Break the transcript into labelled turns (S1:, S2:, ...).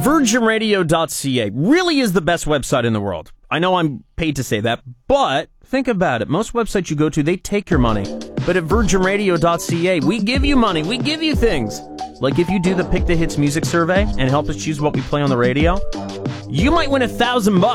S1: VirginRadio.ca really is the best website in the world. I know I'm paid to say that, but think about it. Most websites you go to, they take your money. But at VirginRadio.ca, we give you money. We give you things. Like if you do the Pick the Hits music survey and help us choose what we play on the radio, you might win $1,000.